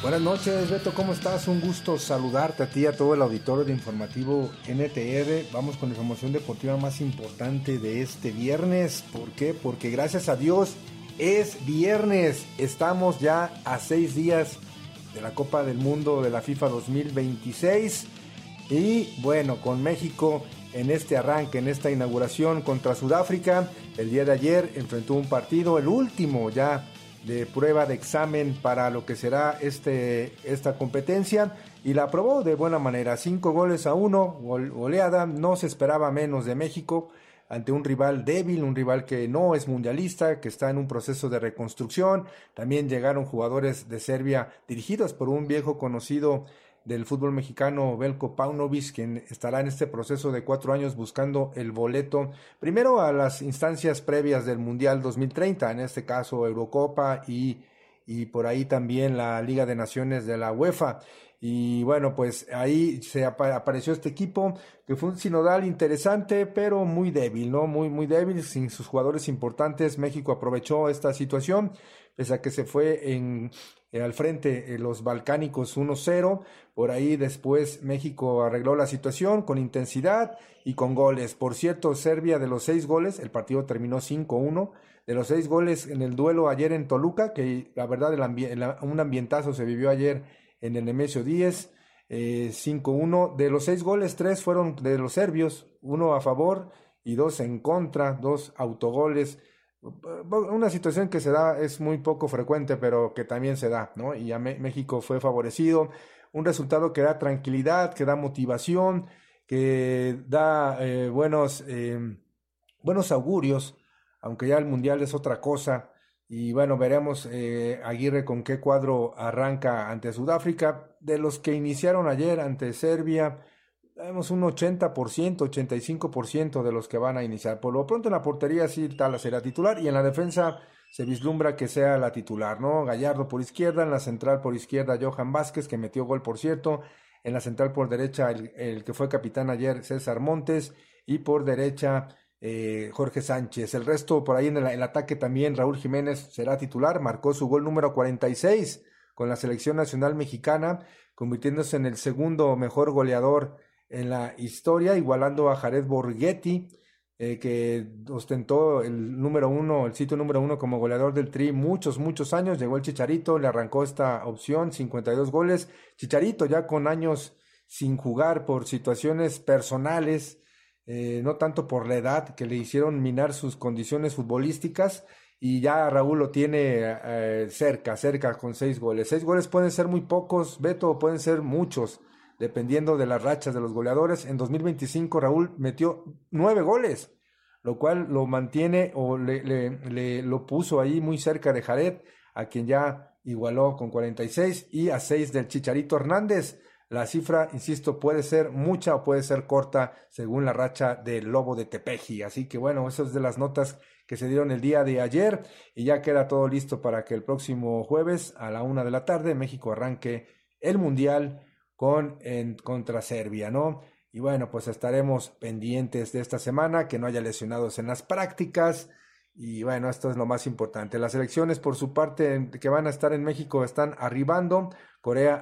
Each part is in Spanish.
Buenas noches, Beto, ¿cómo estás? Un gusto saludarte a ti y a todo el auditorio de Informativo NTR. Vamos con la información deportiva más importante de este viernes. ¿Por qué? Porque gracias a Dios es viernes. Estamos ya a 6 días de la Copa del Mundo de la FIFA 2026. Y bueno, con México en este arranque, en esta inauguración contra Sudáfrica, el día de ayer enfrentó un partido, el último ya de prueba de examen para lo que será esta competencia, y la aprobó de buena manera. 5-1, goleada. No se esperaba menos de México ante un rival débil, un rival que no es mundialista, que está en un proceso de reconstrucción. También llegaron jugadores de Serbia dirigidos por un viejo conocido del fútbol mexicano, Veljko Paunović, quien estará en este proceso de 4 años buscando el boleto, primero a las instancias previas del Mundial 2030, en este caso Eurocopa y por ahí también la Liga de Naciones de la UEFA. Y bueno, pues ahí apareció este equipo, que fue un sinodal interesante, pero muy débil, ¿no? Muy débil, sin sus jugadores importantes. México aprovechó esta situación, pese a que se fue al frente los balcánicos 1-0. Por ahí después México arregló la situación con intensidad y con goles. Por cierto, Serbia, de los 6 goles, el partido terminó 5-1. De los 6 goles en el duelo ayer en Toluca, que la verdad un ambientazo se vivió ayer en el Nemesio 10, 5-1. De los 6 goles, 3 fueron de los serbios, 1 a favor y 2 en contra, 2 autogoles. Una situación que se da, es muy poco frecuente, pero que también se da, ¿no? Y México fue favorecido. Un resultado que da tranquilidad, que da motivación, que da buenos augurios, aunque ya el Mundial es otra cosa. Y bueno, veremos Aguirre con qué cuadro arranca ante Sudáfrica. De los que iniciaron ayer ante Serbia, vemos un 80%, 85% de los que van a iniciar. Por lo pronto en la portería sí Tala será titular, y en la defensa se vislumbra que sea la titular, ¿no? Gallardo por izquierda, en la central por izquierda Johan Vázquez, que metió gol por cierto, en la central por derecha el que fue capitán ayer César Montes, y por derecha Jorge Sánchez. El resto por ahí en el ataque también Raúl Jiménez será titular, marcó su gol número 46 con la selección nacional mexicana, convirtiéndose en el segundo mejor goleador en la historia, igualando a Jared Borghetti, que ostentó el sitio número 1 como goleador del Tri muchos años. Llegó el Chicharito, le arrancó esta opción, 52 goles. Chicharito ya con años sin jugar por situaciones personales, no tanto por la edad, que le hicieron minar sus condiciones futbolísticas, y ya Raúl lo tiene cerca con 6 goles. 6 goles pueden ser muy pocos, Beto, pueden ser muchos, dependiendo de las rachas de los goleadores. En 2025 Raúl metió 9 goles, lo cual lo mantiene o lo puso ahí muy cerca de Jared, a quien ya igualó con 46, y a 6 del Chicharito Hernández. La cifra, insisto, puede ser mucha o puede ser corta según la racha del Lobo de Tepeji. Así que bueno, eso es de las notas que se dieron el día de ayer, y ya queda todo listo para que el próximo jueves a la 1 de la tarde México arranque el Mundial contra Serbia, ¿no? Y bueno, pues estaremos pendientes de esta semana, que no haya lesionados en las prácticas. Y bueno, esto es lo más importante. Las selecciones, por su parte, que van a estar en México, están arribando. Corea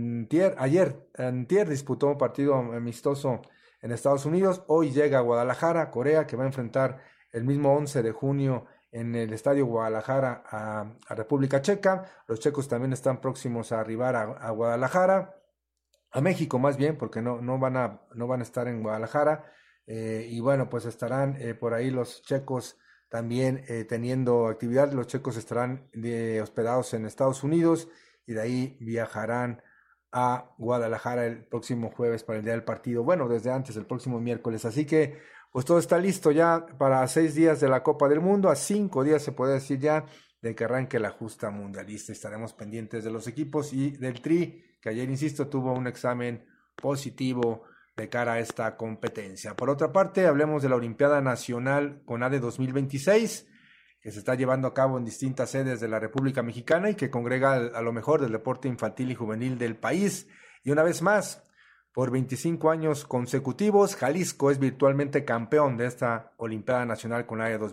antier disputó un partido amistoso en Estados Unidos. Hoy llega a Guadalajara, Corea, que va a enfrentar el mismo 11 de junio en el Estadio Guadalajara a República Checa. Los checos también están próximos a arribar a Guadalajara, a México más bien, porque no van a estar en Guadalajara. Y bueno, pues estarán por ahí los checos también teniendo actividad. Los checos estarán hospedados en Estados Unidos, y de ahí viajarán a Guadalajara el próximo jueves para el día del partido. Bueno, desde antes, el próximo miércoles. Así que pues todo está listo ya para 6 días de la Copa del Mundo, a 5 días se puede decir ya de que arranque la justa mundialista. Estaremos pendientes de los equipos y del Tri, que ayer, insisto, tuvo un examen positivo de cara a esta competencia. Por otra parte, hablemos de la Olimpiada Nacional CONADE 2026, que se está llevando a cabo en distintas sedes de la República Mexicana y que congrega a lo mejor del deporte infantil y juvenil del país. Y una vez más, por 25 años consecutivos, Jalisco es virtualmente campeón de esta Olimpiada Nacional CONADE 2026.